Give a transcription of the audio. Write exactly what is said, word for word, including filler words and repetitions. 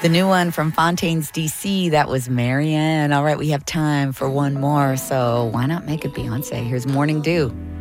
The new one from Fontaines, D C, that was Marianne. All right, we have time for one more, so why not make it Beyonce? Here's Morning Dew.